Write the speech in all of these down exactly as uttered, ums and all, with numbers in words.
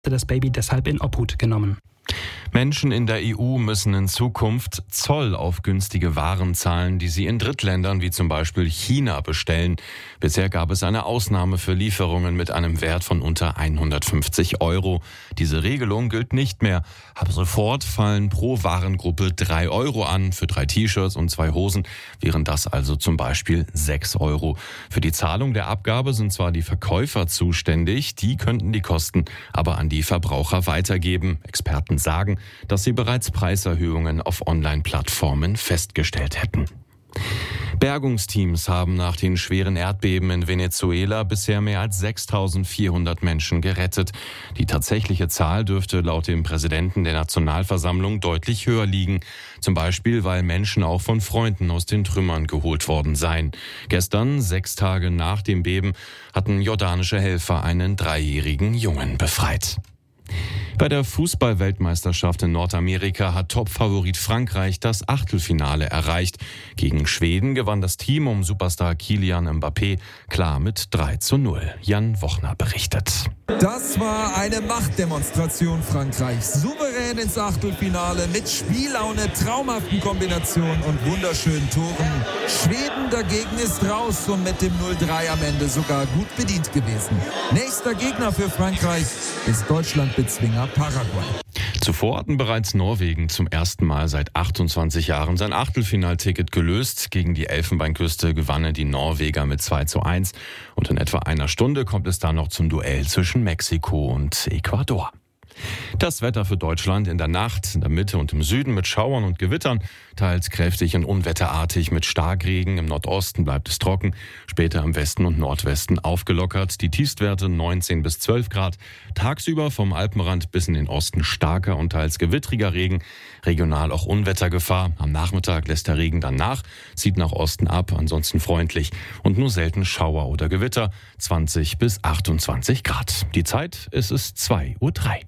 das Baby deshalb in Obhut genommen. Menschen in der E U müssen in Zukunft Zoll auf günstige Waren zahlen, die sie in Drittländern wie zum Beispiel China bestellen. Bisher gab es eine Ausnahme für Lieferungen mit einem Wert von unter hundertfünfzig Euro. Diese Regelung gilt nicht mehr. Ab sofort fallen pro Warengruppe drei Euro an. Für drei T-Shirts und zwei Hosen wären das also zum Beispiel sechs Euro. Für die Zahlung der Abgabe sind zwar die Verkäufer zuständig, die könnten die Kosten aber an die Verbraucher weitergeben. Experten sagen, dass sie bereits Preiserhöhungen auf Online-Plattformen festgestellt hätten. Bergungsteams haben nach den schweren Erdbeben in Venezuela bisher mehr als sechstausendvierhundert Menschen gerettet. Die tatsächliche Zahl dürfte laut dem Präsidenten der Nationalversammlung deutlich höher liegen. Zum Beispiel, weil Menschen auch von Freunden aus den Trümmern geholt worden seien. Gestern, sechs Tage nach dem Beben, hatten jordanische Helfer einen dreijährigen Jungen befreit. Bei der Fußball-Weltmeisterschaft in Nordamerika hat Topfavorit Frankreich das Achtelfinale erreicht. Gegen Schweden gewann das Team um Superstar Kylian Mbappé klar mit drei zu null. Jan Wochner berichtet. Das war eine Machtdemonstration Frankreichs. Souverän ins Achtelfinale mit Spiellaune, traumhaften Kombinationen und wunderschönen Toren. Schweden dagegen ist raus und mit dem null drei am Ende sogar gut bedient gewesen. Nächster Gegner für Frankreich ist Deutschland-Bezwinger Paraguay. Zuvor hatten bereits Norwegen zum ersten Mal seit achtundzwanzig Jahren sein Achtelfinalticket gelöst. Gegen die Elfenbeinküste gewannen die Norweger mit zwei zu eins. Und in etwa einer Stunde kommt es dann noch zum Duell zwischen Mexiko und Ecuador. Das Wetter für Deutschland in der Nacht, in der Mitte und im Süden mit Schauern und Gewittern, teils kräftig und unwetterartig mit Starkregen. Im Nordosten bleibt es trocken, später im Westen und Nordwesten aufgelockert. Die Tiefstwerte neunzehn bis zwölf Grad. Tagsüber vom Alpenrand bis in den Osten starker und teils gewittriger Regen. Regional auch Unwettergefahr. Am Nachmittag lässt der Regen dann nach, zieht nach Osten ab, ansonsten freundlich. Und nur selten Schauer oder Gewitter, zwanzig bis achtundzwanzig Grad. Die Zeit, es ist zwei Uhr drei.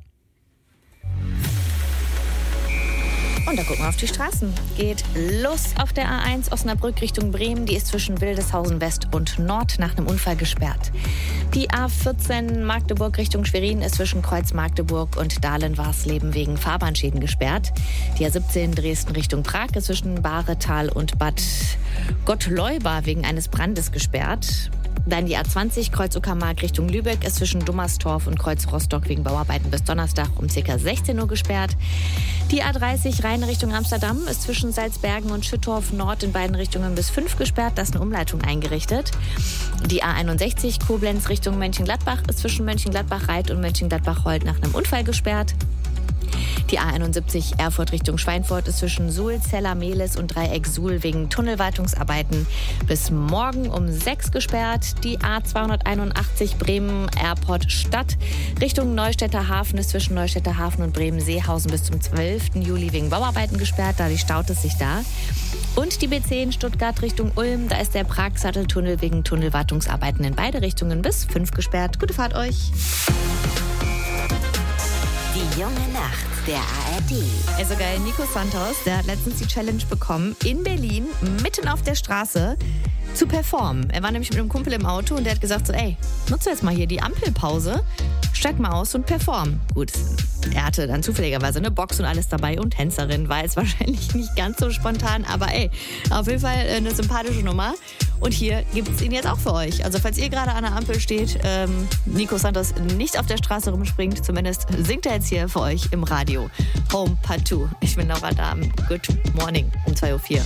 Und da gucken wir auf die Straßen. Geht los auf der A eins Osnabrück Richtung Bremen. Die ist zwischen Wildeshausen West und Nord nach einem Unfall gesperrt. Die A vierzehn Magdeburg Richtung Schwerin ist zwischen Kreuz Magdeburg und Dahlen-Warsleben wegen Fahrbahnschäden gesperrt. Die A siebzehn Dresden Richtung Prag ist zwischen Bahretal und Bad Gottleuba wegen eines Brandes gesperrt. Dann die A zwanzig Kreuz Uckermark Richtung Lübeck ist zwischen Dummerstorf und Kreuz Rostock wegen Bauarbeiten bis Donnerstag um ca. sechzehn Uhr gesperrt. Die A dreißig Rhein Richtung Amsterdam ist zwischen Salzbergen und Schüttorf Nord in beiden Richtungen bis fünf gesperrt. Da ist eine Umleitung eingerichtet. Die A einundsechzig Koblenz Richtung Mönchengladbach ist zwischen Mönchengladbach-Reit und Mönchengladbach-Holt nach einem Unfall gesperrt. Die A einundsiebzig Erfurt Richtung Schweinfurt ist zwischen Suhl, Zeller, Mehlis und Dreieck Suhl wegen Tunnelwartungsarbeiten bis morgen um sechs gesperrt. Die A zweihunderteinundachtzig Bremen Airport Stadt Richtung Neustädter Hafen ist zwischen Neustädter Hafen und Bremen-Seehausen bis zum zwölften Juli wegen Bauarbeiten gesperrt. Dadurch staut es sich da. Und die B zehn Stuttgart Richtung Ulm, da ist der Prag-Satteltunnel wegen Tunnelwartungsarbeiten in beide Richtungen bis fünf gesperrt. Gute Fahrt euch! Die junge Nacht der A R D. Also geil, Nico Santos, der hat letztens die Challenge bekommen, in Berlin, mitten auf der Straße, zu performen. Er war nämlich mit einem Kumpel im Auto und der hat gesagt so, ey, nutze jetzt mal hier die Ampelpause, steig mal aus und perform. Gut, er hatte dann zufälligerweise eine Box und alles dabei und Tänzerin, war jetzt wahrscheinlich nicht ganz so spontan, aber ey, auf jeden Fall eine sympathische Nummer. Und hier gibt es ihn jetzt auch für euch. Also falls ihr gerade an der Ampel steht, ähm, Nico Santos nicht auf der Straße rumspringt, zumindest singt er jetzt hier für euch im Radio. Home Part zwei. Ich bin Laura Dahm. Good morning um zwei Uhr vier.